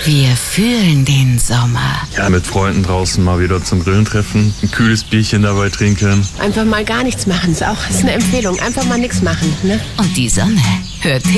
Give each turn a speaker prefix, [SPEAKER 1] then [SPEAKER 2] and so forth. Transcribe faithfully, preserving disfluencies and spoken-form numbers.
[SPEAKER 1] Wir fühlen den Sommer.
[SPEAKER 2] Ja, mit Freunden draußen mal wieder zum Grillen treffen, ein kühles Bierchen dabei trinken.
[SPEAKER 3] Einfach mal gar nichts machen, ist auch ist eine Empfehlung. Einfach mal nichts machen, ne?
[SPEAKER 1] Und die Sonne hört